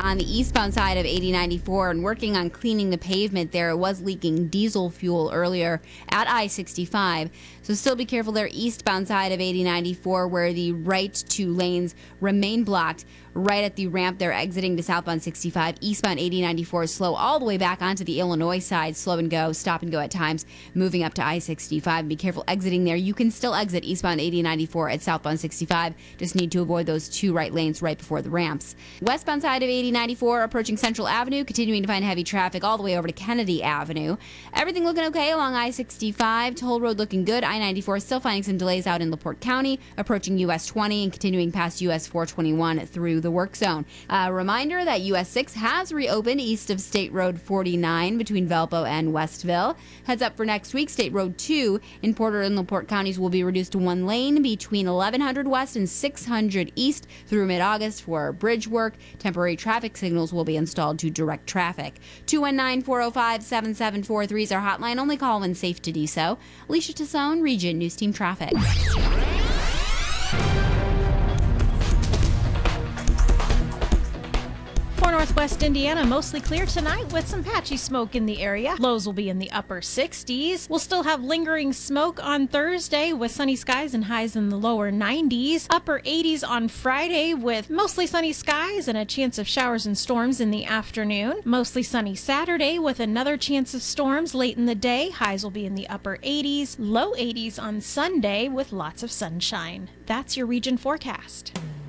on the eastbound side of 8094 and working on cleaning the pavement there. It was leaking diesel fuel earlier at I-65. So still be careful there eastbound side of 8094 where the right two lanes remain blocked. Right at the ramp there exiting to southbound 65. Eastbound 8094 is slow all the way back onto the Illinois side. Slow and go, stop and go at times. Moving up to I-65. Be careful exiting there. You can still exit eastbound 8094 at southbound 65. Just need to avoid those two right lanes right before the ramps. Westbound side of 8094 approaching Central Avenue. Continuing to find heavy traffic all the way over to Kennedy Avenue. Everything looking okay along I-65. Toll Road looking good. I-94 still finding some delays out in LaPorte County. Approaching US 20 and continuing past US 421 through the work zone. A reminder that US 6 has reopened east of State Road 49 between Valpo and Westville. Heads up for next week, State Road 2 in Porter and LaPorte counties will be reduced to one lane between 1100 West and 600 East through mid-August for bridge work. Temporary traffic signals will be installed to direct traffic. 219-405-7743 is our hotline. Only call when safe to do so. Alicia Tassone, Region News Team Traffic. For Northwest Indiana, mostly clear tonight with some patchy smoke in the area. Lows will be in the upper 60s. We'll still have lingering smoke on Thursday with sunny skies and highs in the lower 90s. Upper 80s on Friday with mostly sunny skies and a chance of showers and storms in the afternoon. Mostly sunny Saturday with another chance of storms late in the day. Highs will be in the upper 80s. Low 80s on Sunday with lots of sunshine. That's your region forecast.